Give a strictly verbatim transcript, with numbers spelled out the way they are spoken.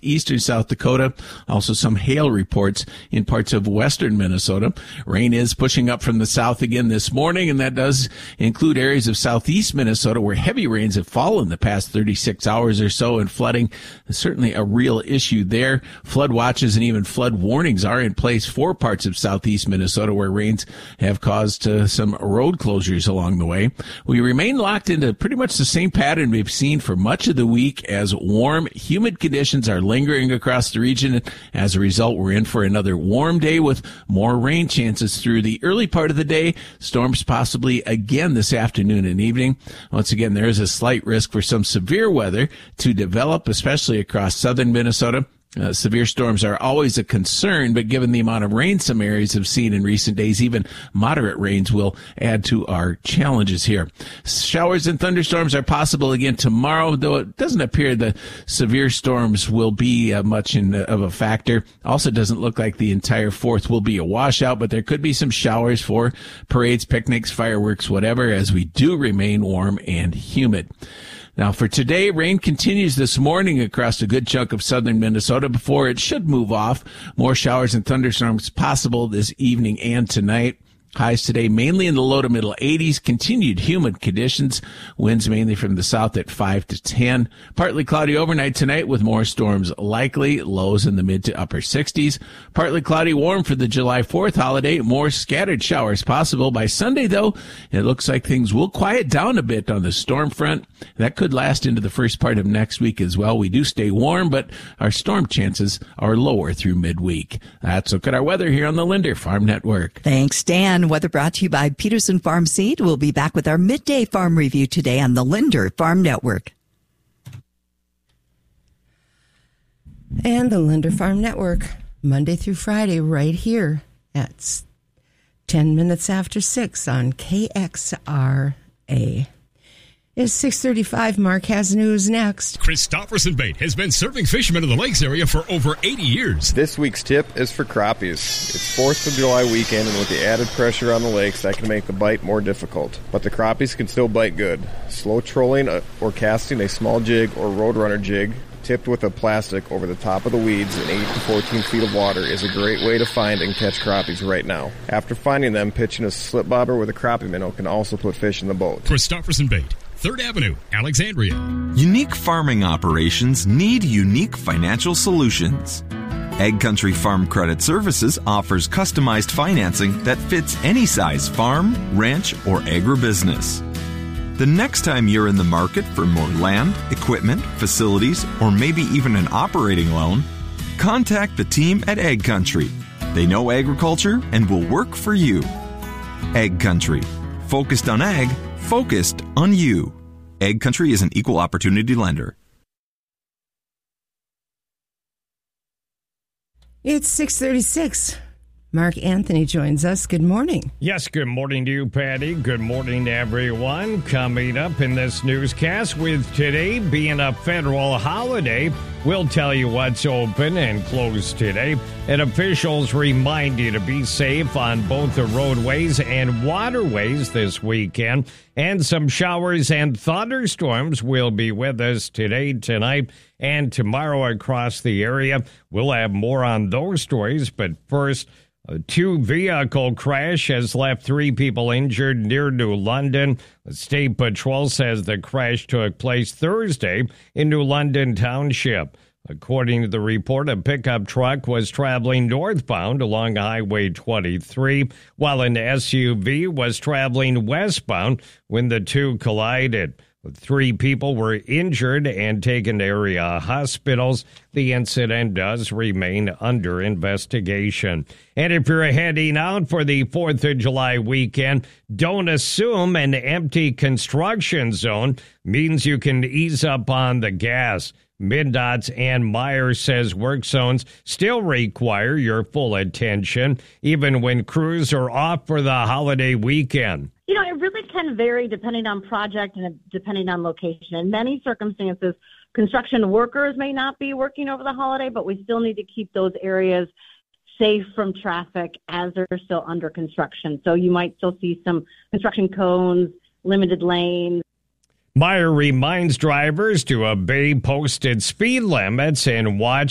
southeastern South Dakota. Also some hail reports in parts of western Minnesota. Rain is pushing up from the south again this morning, and that does include areas of southeast Minnesota where heavy rains have fallen the past thirty-six hours or so, and flooding is certainly a real issue there. Flood watches and even flood warnings are in place for parts of southeast Minnesota where rains have caused uh, some road closures along the way. We remain locked into pretty much the same pattern we've seen for much of the week as warm, humid conditions are lingering across the region. As a result, we're in for another warm day with more rain chances through the early part of the day. Storms possibly again this afternoon and evening. Once again, there is a slight risk for some severe weather to develop, especially across southern Minnesota. Uh, severe storms are always a concern, but given the amount of rain some areas have seen in recent days, even moderate rains will add to our challenges here. Showers and thunderstorms are possible again tomorrow, though it doesn't appear the severe storms will be uh, much in, uh, of a factor. Also doesn't look like the entire fourth will be a washout, but there could be some showers for parades, picnics, fireworks, whatever, as we do remain warm and humid. Now, for today, rain continues this morning across a good chunk of southern Minnesota before it should move off. More showers and thunderstorms possible this evening and tonight. Highs today mainly in the low to middle eighties. Continued humid conditions. Winds mainly from the south at five to ten. Partly cloudy overnight tonight with more storms likely. Lows in the mid to upper sixties. Partly cloudy warm for the July fourth holiday. More scattered showers possible. By Sunday, though, it looks like things will quiet down a bit on the storm front. That could last into the first part of next week as well. We do stay warm, but our storm chances are lower through midweek. That's a look at our weather here on the Linder Farm Network. Thanks, Dan. Weather brought to you by Peterson Farm Seed. We'll be back with our midday farm review today on the Linder Farm Network. And the Linder Farm Network, Monday through Friday, right here at ten minutes after six on K X R A. It's six thirty-five. Mark has news next. Christofferson Bait has been serving fishermen in the lakes area for over eighty years. This week's tip is for crappies. It's fourth of July weekend, and with the added pressure on the lakes, that can make the bite more difficult. But the crappies can still bite good. Slow trolling or casting a small jig or roadrunner jig tipped with a plastic over the top of the weeds in eight to fourteen feet of water is a great way to find and catch crappies right now. After finding them, pitching a slip bobber with a crappie minnow can also put fish in the boat. Christofferson Bait, third Avenue, Alexandria. Unique farming operations need unique financial solutions. Ag Country Farm Credit Services offers customized financing that fits any size farm, ranch, or agribusiness. The next time you're in the market for more land, equipment, facilities, or maybe even an operating loan, contact the team at Ag Country. They know agriculture and will work for you. Ag Country. Focused on ag, focused on you. Ag Country is an equal opportunity lender. It's six thirty-six. Mark Anthony joins us. Good morning. Yes, good morning to you, Patty. Good morning to everyone. Coming up in this newscast, with today being a federal holiday, we'll tell you what's open and closed today. And officials remind you to be safe on both the roadways and waterways this weekend. And some showers and thunderstorms will be with us today, tonight, and tomorrow across the area. We'll have more on those stories, but first, a two-vehicle crash has left three people injured near New London. The State Patrol says the crash took place Thursday in New London Township. According to the report, a pickup truck was traveling northbound along Highway twenty-three, while an S U V was traveling westbound when the two collided. Three people were injured and taken to area hospitals. The incident does remain under investigation. And if you're heading out for the fourth of July weekend, don't assume an empty construction zone means you can ease up on the gas. MnDOT's Ann Meyer says work zones still require your full attention, even when crews are off for the holiday weekend. You know, it really can vary depending on project and depending on location. In many circumstances, construction workers may not be working over the holiday, but we still need to keep those areas safe from traffic as they're still under construction. So you might still see some construction cones, limited lanes. Meyer reminds drivers to obey posted speed limits and watch